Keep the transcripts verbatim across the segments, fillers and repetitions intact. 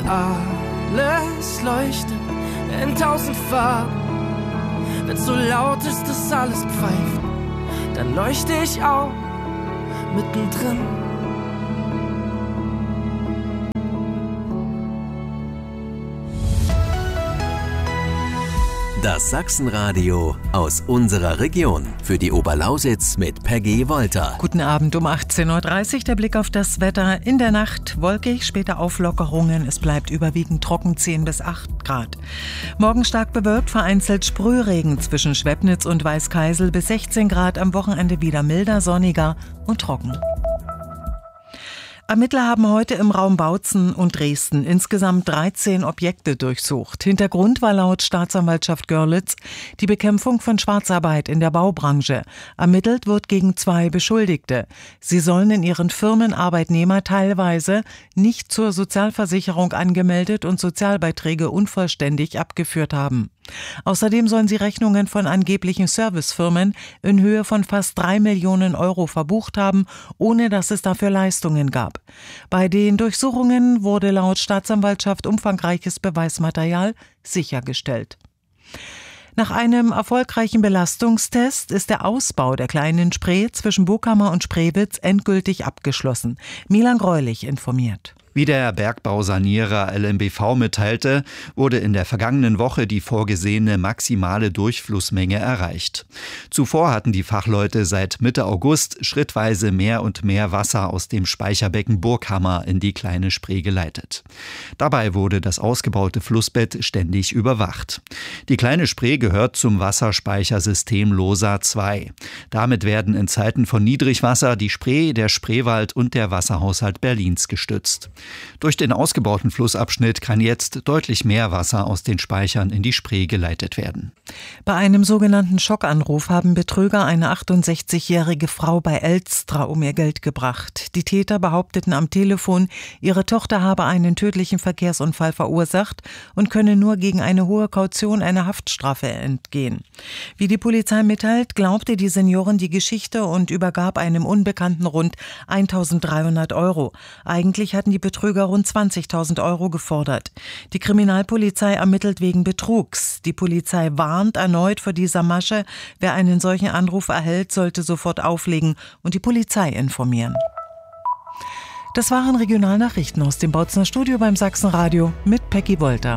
alles leuchtet in tausend Farben. Wenn's so laut ist, dass alles pfeift, dann leuchte ich auch mittendrin. Das Sachsenradio aus unserer Region. Für die Oberlausitz mit Peggy Wolter. Guten Abend um achtzehn Uhr dreißig. Der Blick auf das Wetter. In der Nacht wolkig, später Auflockerungen. Es bleibt überwiegend trocken, zehn bis acht Grad. Morgen stark bewölkt, vereinzelt Sprühregen zwischen Schwebnitz und Weißkeisel bis sechzehn Grad. Am Wochenende wieder milder, sonniger und trocken. Ermittler haben heute im Raum Bautzen und Dresden insgesamt dreizehn Objekte durchsucht. Hintergrund war laut Staatsanwaltschaft Görlitz die Bekämpfung von Schwarzarbeit in der Baubranche. Ermittelt wird gegen zwei Beschuldigte. Sie sollen in ihren Firmen Arbeitnehmer teilweise nicht zur Sozialversicherung angemeldet und Sozialbeiträge unvollständig abgeführt haben. Außerdem sollen sie Rechnungen von angeblichen Servicefirmen in Höhe von fast drei Millionen Euro verbucht haben, ohne dass es dafür Leistungen gab. Bei den Durchsuchungen wurde laut Staatsanwaltschaft umfangreiches Beweismaterial sichergestellt. Nach einem erfolgreichen Belastungstest ist der Ausbau der kleinen Spree zwischen Buchhammer und Spreewitz endgültig abgeschlossen. Milan Greulich informiert. Wie der Bergbausanierer L M B V mitteilte, wurde in der vergangenen Woche die vorgesehene maximale Durchflussmenge erreicht. Zuvor hatten die Fachleute seit Mitte August schrittweise mehr und mehr Wasser aus dem Speicherbecken Burghammer in die kleine Spree geleitet. Dabei wurde das ausgebaute Flussbett ständig überwacht. Die kleine Spree gehört zum Wasserspeichersystem LOSA zwei. Damit werden in Zeiten von Niedrigwasser die Spree, der Spreewald und der Wasserhaushalt Berlins gestützt. Durch den ausgebauten Flussabschnitt kann jetzt deutlich mehr Wasser aus den Speichern in die Spree geleitet werden. Bei einem sogenannten Schockanruf haben Betrüger eine achtundsechzigjährige Frau bei Elstra um ihr Geld gebracht. Die Täter behaupteten am Telefon, ihre Tochter habe einen tödlichen Verkehrsunfall verursacht und könne nur gegen eine hohe Kaution einer Haftstrafe entgehen. Wie die Polizei mitteilt, glaubte die Seniorin die Geschichte und übergab einem Unbekannten rund eintausenddreihundert Euro. Eigentlich hatten die Betrüger rund zwanzigtausend Euro gefordert. Die Kriminalpolizei ermittelt wegen Betrugs. Die Polizei warnt erneut vor dieser Masche. Wer einen solchen Anruf erhält, sollte sofort auflegen und die Polizei informieren. Das waren Regionalnachrichten aus dem Bautzener Studio beim Sachsenradio mit Peggy Wolter.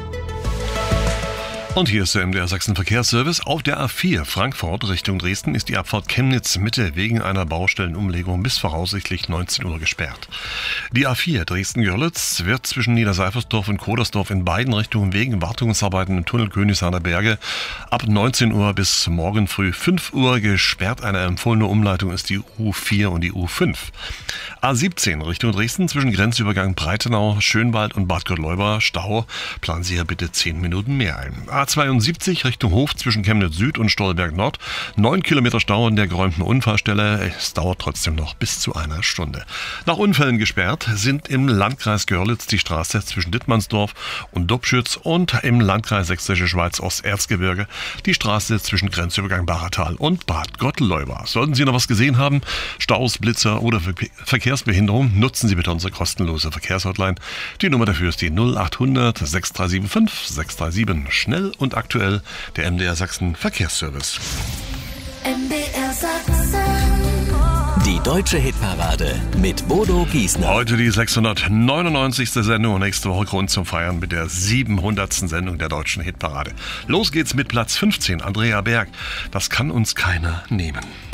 Und hier ist der M D R Sachsen Verkehrsservice. Auf der A vier Frankfurt Richtung Dresden ist die Abfahrt Chemnitz-Mitte wegen einer Baustellenumlegung bis voraussichtlich neunzehn Uhr gesperrt. Die A vier Dresden-Görlitz wird zwischen Niederseifersdorf und Kodersdorf in beiden Richtungen wegen Wartungsarbeiten im Tunnel Königshahner Berge ab neunzehn Uhr bis morgen früh fünf Uhr gesperrt. Eine empfohlene Umleitung ist die U vier und die U fünf. A siebzehn Richtung Dresden zwischen Grenzübergang Breitenau, Schönwald und Bad Gottleuba Stau. Planen Sie hier bitte zehn Minuten mehr ein. A zweiundsiebzig Richtung Hof zwischen Chemnitz Süd und Stolberg Nord. neun Kilometer Stau an der geräumten Unfallstelle. Es dauert trotzdem noch bis zu einer Stunde. Nach Unfällen gesperrt sind im Landkreis Görlitz die Straße zwischen Dittmannsdorf und Dobschütz und im Landkreis Sächsische Schweiz Osterzgebirge die Straße zwischen Grenzübergang Bachertal und Bad Gottleuba. Sollten Sie noch was gesehen haben, Staus, Blitzer oder Ver- Verkehrsbehinderung, nutzen Sie bitte unsere kostenlose Verkehrshotline. Die Nummer dafür ist die null achthundert sechs drei sieben fünf sechs drei sieben. Schnell und aktuell der M D R Sachsen Verkehrsservice. M D R Sachsen. Die deutsche Hitparade mit Bodo Giesner. Heute die sechshundertneunundneunzigste Sendung und nächste Woche Grund zum Feiern mit der siebenhundertsten Sendung der deutschen Hitparade. Los geht's mit Platz fünfzehn, Andrea Berg. Das kann uns keiner nehmen.